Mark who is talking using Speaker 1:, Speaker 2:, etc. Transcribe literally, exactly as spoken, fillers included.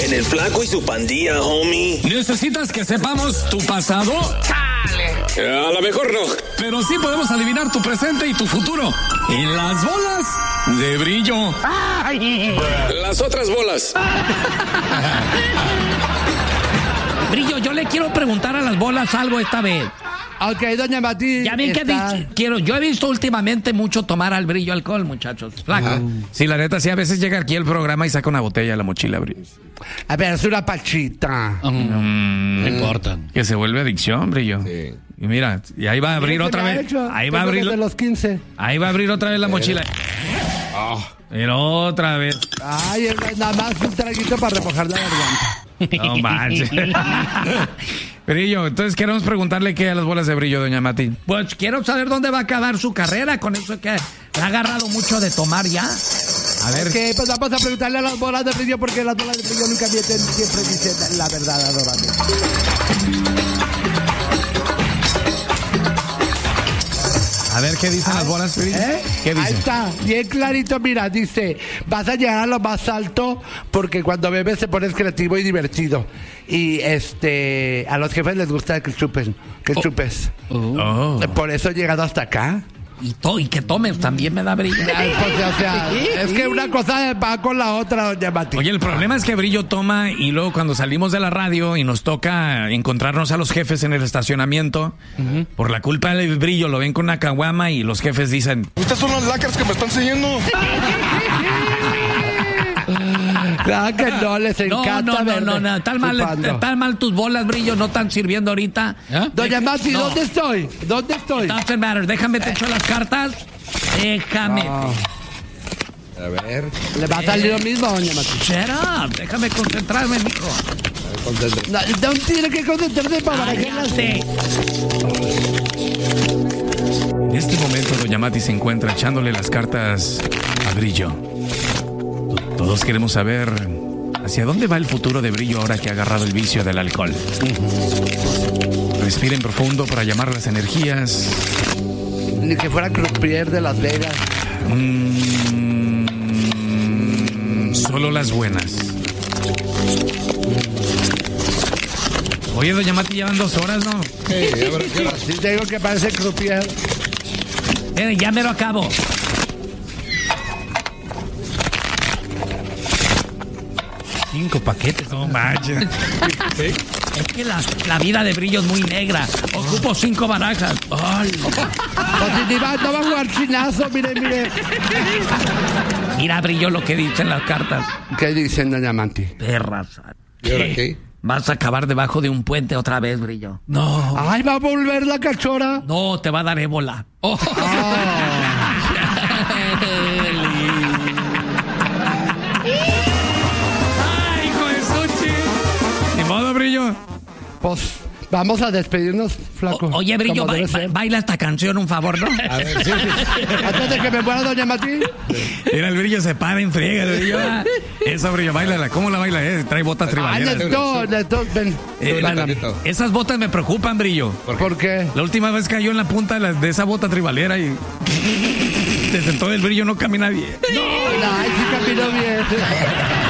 Speaker 1: en el Flaco y su pandilla, homie.
Speaker 2: ¿Necesitas que sepamos tu pasado?
Speaker 1: ¡Chale! A lo mejor no.
Speaker 2: Pero sí podemos adivinar tu presente y tu futuro. En las bolas de brillo.
Speaker 1: Ay. Las otras bolas.
Speaker 3: Brillo, yo le quiero preguntar a las bolas algo esta vez.
Speaker 4: Ok, doña Mati.
Speaker 3: Ya ven que
Speaker 4: está...
Speaker 3: di- quiero, yo he visto últimamente mucho tomar al Brillo alcohol, muchachos. Flaco.
Speaker 2: Uh, sí, la neta, sí, a veces llega aquí el programa y saca una botella de la mochila, Brillo.
Speaker 4: A ver, es una pachita.
Speaker 2: Mm,
Speaker 5: no importa.
Speaker 2: Que se vuelve adicción, Brillo.
Speaker 5: Sí.
Speaker 2: Y mira, y ahí va a abrir otra vez.
Speaker 4: Hecho,
Speaker 2: Ahí va a abrir.
Speaker 4: De los quince.
Speaker 2: Ahí va a abrir otra vez la mochila.
Speaker 5: Oh.
Speaker 2: Pero otra vez.
Speaker 4: Ay, es nada más un traguito para remojar la garganta.
Speaker 2: No manches. Brillo, entonces queremos preguntarle qué a las bolas de brillo, doña Mati.
Speaker 3: Pues quiero saber dónde va a acabar su carrera con eso que ha agarrado mucho de tomar ya.
Speaker 2: A ver.
Speaker 4: Ok, pues vamos a preguntarle a las bolas de brillo porque las bolas de brillo nunca mienten, siempre dicen la verdad, adorable.
Speaker 2: A ver, ¿qué dicen las bolas, Brillo?
Speaker 4: ¿Eh?
Speaker 2: ¿Qué dicen?
Speaker 4: Ahí está, bien clarito, mira, dice, vas a llegar a lo más alto porque cuando bebes te pones creativo y divertido. Y este, a los jefes les gusta que chupen, que chupes.
Speaker 2: Oh.
Speaker 4: Por eso he llegado hasta acá.
Speaker 3: Y, to- y que tomes también me da brillo.
Speaker 4: Ay, pues, o sea, es que una cosa va con la otra, doña Mati.
Speaker 2: Oye, el problema es que Brillo toma y luego cuando salimos de la radio y nos toca encontrarnos a los jefes en el estacionamiento, uh-huh. por la culpa del Brillo lo ven con una caguama y los jefes dicen...
Speaker 5: Ustedes son los lacras que me están siguiendo.
Speaker 4: Claro que no, les
Speaker 3: No,
Speaker 4: encanta
Speaker 3: no, no,
Speaker 4: verme
Speaker 3: no, no, tan mal,
Speaker 4: chupando.
Speaker 3: tan mal tus bolas, Brillo, no están sirviendo ahorita.
Speaker 2: ¿Eh?
Speaker 4: Doña Mati,
Speaker 3: No.
Speaker 4: ¿dónde estoy? ¿Dónde estoy?
Speaker 3: Doesn't matter, déjame te echo las cartas. Déjame.
Speaker 4: Ah.
Speaker 5: A ver.
Speaker 4: Le va a salir lo mismo, doña Mati.
Speaker 3: Shut up, déjame concentrarme, mijo.
Speaker 4: No, no tiene que concentrarse para barajarlas.
Speaker 3: Cállate.
Speaker 2: En este momento doña Mati se encuentra echándole las cartas a Brillo. Todos queremos saber hacia dónde va el futuro de Brillo ahora que ha agarrado el vicio del alcohol. Respiren profundo para llamar las energías.
Speaker 4: Ni que fuera croupier de Las Vegas.
Speaker 2: Mm, solo las buenas. Oye, doña Mati, llevan dos horas, ¿no?
Speaker 5: Hey, a ver, ¿qué hora?
Speaker 4: Sí, te digo que parece croupier.
Speaker 3: Eh, ya me lo acabo.
Speaker 2: Cinco paquetes, no manches.
Speaker 3: Es que la, la vida de Brillo es muy negra. Ocupo cinco barajas. Ay.
Speaker 4: Pues si ni va, no va a jugar chinazo, mire, mire.
Speaker 3: Mira, Brillo, lo que dicen las cartas.
Speaker 4: ¿Qué dicen, doña Mati?
Speaker 3: Perras.
Speaker 5: ¿Y ahora qué?
Speaker 3: Vas a acabar debajo de un puente otra vez, Brillo.
Speaker 2: No.
Speaker 4: Ay, va a volver la cachora.
Speaker 3: No, te va a dar ébola. Oh.
Speaker 2: ¡Ay, hijo de Suchi! Ni modo, Brillo.
Speaker 4: Pues vamos a despedirnos, flaco.
Speaker 3: O- oye, Brillo,
Speaker 4: como
Speaker 3: ba-
Speaker 4: debe
Speaker 3: ba-
Speaker 4: ser.
Speaker 3: baila esta canción, un favor, ¿no?
Speaker 5: A ver, sí, sí.
Speaker 4: Antes de que me muera, doña Mati.
Speaker 2: Mira, el Brillo se para en friega, Brillo. Eso, Brillo, bailala. ¿Cómo la baila? Eh? Trae botas
Speaker 4: Ay,
Speaker 2: tribaleras.
Speaker 4: Neto, Neto, ven.
Speaker 2: Eh, la-
Speaker 5: Tantito.
Speaker 2: esas botas me preocupan, Brillo.
Speaker 4: ¿Por qué?
Speaker 2: La última vez cayó en la punta de, la- de esa bota tribalera y desde entonces el Brillo no camina bien.
Speaker 4: Ay, sí caminó bien.